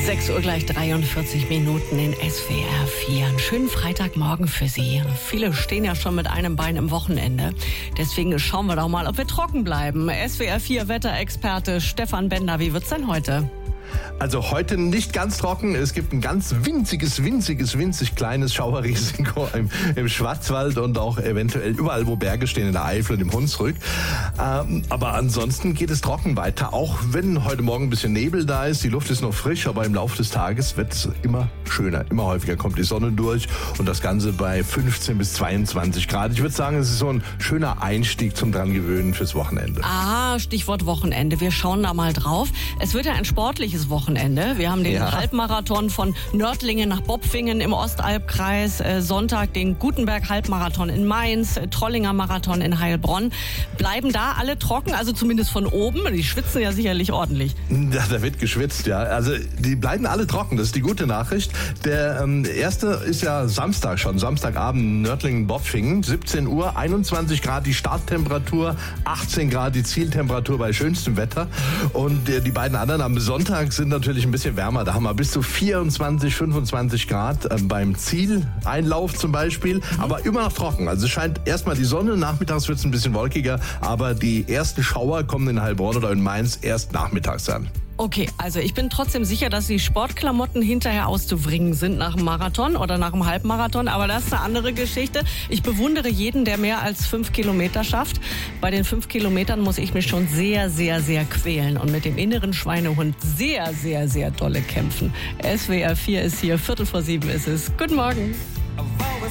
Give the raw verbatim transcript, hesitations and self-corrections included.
sechs Uhr gleich dreiundvierzig Minuten in S W R vier. Einen schönen Freitagmorgen für Sie. Viele stehen ja schon mit einem Bein im Wochenende. Deswegen schauen wir doch mal, ob wir trocken bleiben. S W R vier Wetterexperte Stefan Bender, wie wird's denn heute? Also heute nicht ganz trocken. Es gibt ein ganz winziges, winziges, winzig kleines Schauerrisiko im, im Schwarzwald und auch eventuell überall, wo Berge stehen, in der Eifel und im Hunsrück. Ähm, aber ansonsten geht es trocken weiter, auch wenn heute Morgen ein bisschen Nebel da ist. Die Luft ist noch frisch, aber im Laufe des Tages wird es immer schöner. Immer häufiger kommt die Sonne durch und das Ganze bei fünfzehn bis zweiundzwanzig Grad. Ich würde sagen, es ist so ein schöner Einstieg zum dran gewöhnen fürs Wochenende. Ah, Stichwort Wochenende. Wir schauen da mal drauf. Es wird ja ein sportliches Wochenende. Wir haben den ja. Halbmarathon von Nördlingen nach Bopfingen im Ostalbkreis, äh, Sonntag den Gutenberg-Halbmarathon in Mainz, äh, Trollinger Marathon in Heilbronn. Bleiben da alle trocken, also zumindest von oben? Die schwitzen ja sicherlich ordentlich. Ja, da wird geschwitzt, ja. Also die bleiben alle trocken, das ist die gute Nachricht. Der ähm, erste ist ja Samstag schon, Samstagabend Nördlingen-Bopfingen, siebzehn Uhr, einundzwanzig Grad die Starttemperatur, achtzehn Grad die Zieltemperatur bei schönstem Wetter. Und äh, die beiden anderen am Sonntag sind natürlich ein bisschen wärmer. Da haben wir bis zu vierundzwanzig, fünfundzwanzig Grad äh, beim Zieleinlauf zum Beispiel. Aber immer noch trocken. Also es scheint erstmal die Sonne, nachmittags wird es ein bisschen wolkiger. Aber die ersten Schauer kommen in Heilbronn oder in Mainz erst nachmittags an. Okay, also ich bin trotzdem sicher, dass die Sportklamotten hinterher auszubringen sind nach dem Marathon oder nach dem Halbmarathon. Aber das ist eine andere Geschichte. Ich bewundere jeden, der mehr als fünf Kilometer schafft. Bei den fünf Kilometern muss ich mich schon sehr, sehr, sehr quälen und mit dem inneren Schweinehund sehr, sehr, sehr dolle kämpfen. S W R vier ist hier, Viertel vor sieben ist es. Guten Morgen.